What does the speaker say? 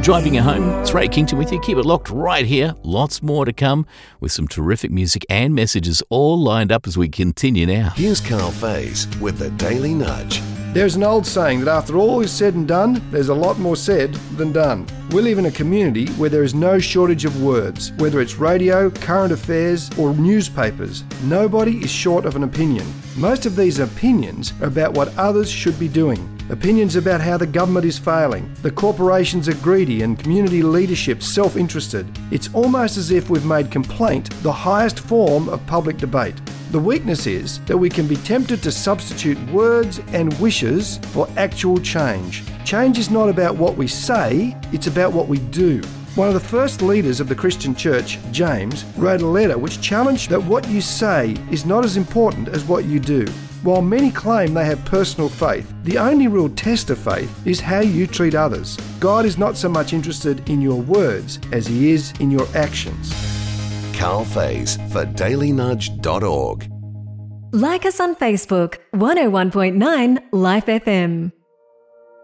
driving you home. It's Ray Kington with you. Keep it locked right here. Lots more to come with some terrific music and messages all lined up as we continue now. Here's Carl Faze with the Daily Nudge. There's an old saying that after all is said and done, there's a lot more said than done. We live in a community where there is no shortage of words. Whether it's radio, current affairs, or newspapers, nobody is short of an opinion. Most of these opinions are about what others should be doing. Opinions about how the government is failing, the corporations are greedy and community leadership self-interested. It's almost as if we've made complaint the highest form of public debate. The weakness is that we can be tempted to substitute words and wishes for actual change. Change is not about what we say, it's about what we do. One of the first leaders of the Christian church, James, wrote a letter which challenged that what you say is not as important as what you do. While many claim they have personal faith, the only real test of faith is how you treat others. God is not so much interested in your words as he is in your actions. Carl Faze for dailynudge.org. Like us on Facebook, 101.9 Life FM.